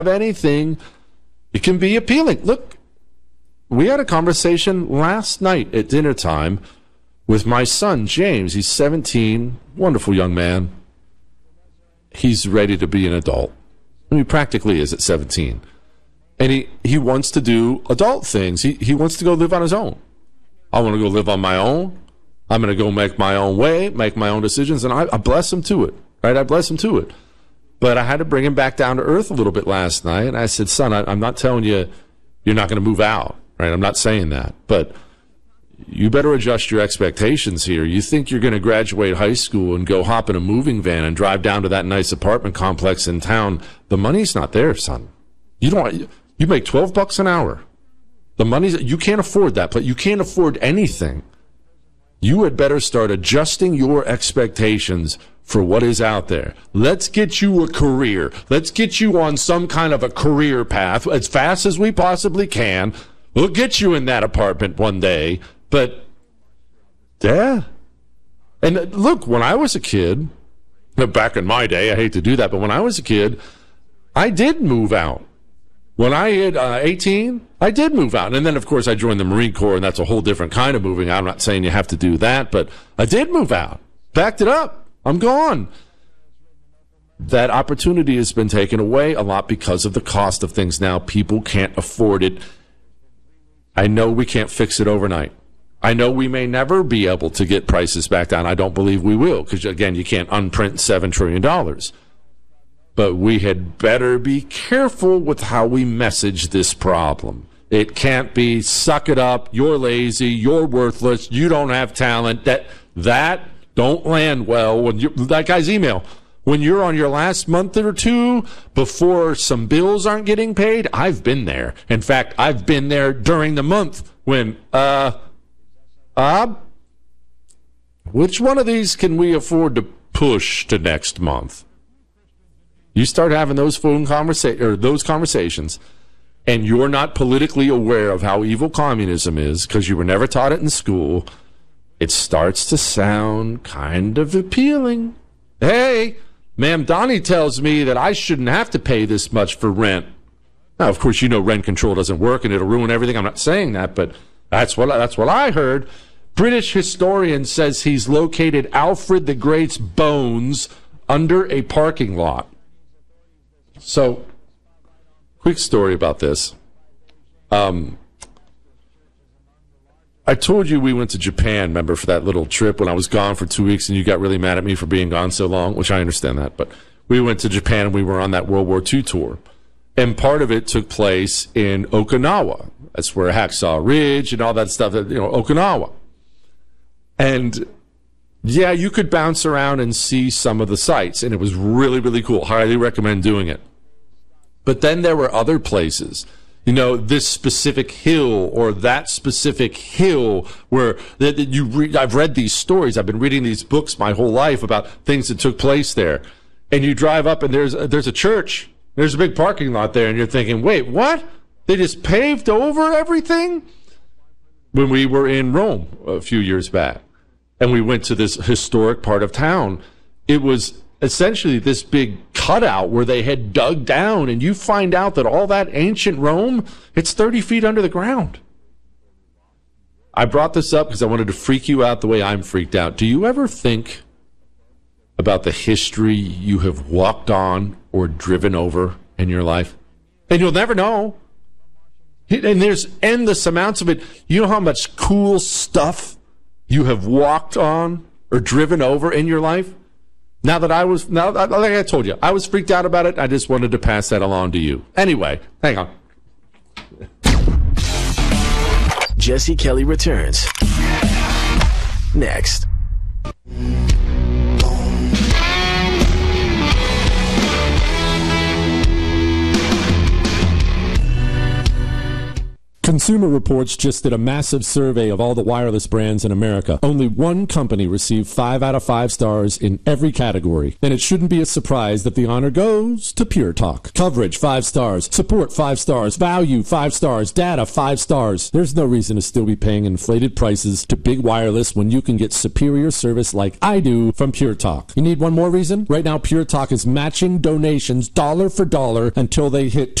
anything, it can be appealing. Look, we had a conversation last night at dinner time with my son, James. He's 17, wonderful young man. He's ready to be an adult. I mean, he practically is at 17. And he wants to do adult things. He wants to go live on his own. I want to go live on my own. I'm going to go make my own way, make my own decisions, and I bless him to it, right? I bless him to it. But I had to bring him back down to earth a little bit last night, and I said, son, I'm not telling you you're not going to move out, right? I'm not saying that, but you better adjust your expectations here. You think you're going to graduate high school and go hop in a moving van and drive down to that nice apartment complex in town. The money's not there, son. You make $12 an hour. The money's, you can't afford that, but you can't afford anything. You had better start adjusting your expectations for what is out there. Let's get you a career. Let's get you on some kind of a career path as fast as we possibly can. We'll get you in that apartment one day. But, yeah. And look, when I was a kid, back in my day, I hate to do that, but when I was a kid, I did move out. When I hit 18, I did move out. And then, of course, I joined the Marine Corps, and that's a whole different kind of moving out. I'm not saying you have to do that, but I did move out. Backed it up. I'm gone. That opportunity has been taken away a lot because of the cost of things now. People can't afford it. I know we can't fix it overnight. I know we may never be able to get prices back down. I don't believe we will because, again, you can't unprint $7 trillion. But we had better be careful with how we message this problem. It can't be, suck it up, you're lazy, you're worthless, you don't have talent. That don't land well. When that guy's email, when you're on your last month or two before some bills aren't getting paid, I've been there. In fact, I've been there during the month when, which one of these can we afford to push to next month? You start having those those conversations, and you're not politically aware of how evil communism is because you were never taught it in school. It starts to sound kind of appealing. Hey, Ma'am Donnie tells me that I shouldn't have to pay this much for rent. Now, of course, you know rent control doesn't work and it'll ruin everything. I'm not saying that, but that's what I heard. British historian says he's located Alfred the Great's bones under a parking lot. So, quick story about this. I told you we went to Japan, remember, for that little trip when I was gone for 2 weeks and you got really mad at me for being gone so long, which I understand that. But we went to Japan and we were on that World War II tour. And part of it took place in Okinawa. That's where Hacksaw Ridge and all that stuff, Okinawa. And yeah, you could bounce around and see some of the sights, and it was really, really cool. Highly recommend doing it. But then there were other places, this specific hill or that specific hill where I've read these stories. I've been reading these books my whole life about things that took place there. And you drive up and there's a church. There's a big parking lot there, and you're thinking, wait, what? They just paved over everything? When we were in Rome a few years back, and we went to this historic part of town, it was essentially this big cutout where they had dug down, and you find out that all that ancient Rome, it's 30 feet under the ground. I brought this up because I wanted to freak you out the way I'm freaked out. Do you ever think about the history you have walked on or driven over in your life? And you'll never know. And there's endless amounts of it. You know how much cool stuff you have walked on or driven over in your life? Like I told you, I was freaked out about it. I just wanted to pass that along to you. Anyway, hang on. Jesse Kelly returns next. Consumer Reports just did a massive survey of all the wireless brands in America. Only one company received 5 out of 5 stars in every category. And it shouldn't be a surprise that the honor goes to Pure Talk. Coverage, 5 stars. Support, 5 stars. Value, 5 stars. Data, 5 stars. There's no reason to still be paying inflated prices to big wireless when you can get superior service like I do from Pure Talk. You need one more reason? Right now, Pure Talk is matching donations dollar for dollar until they hit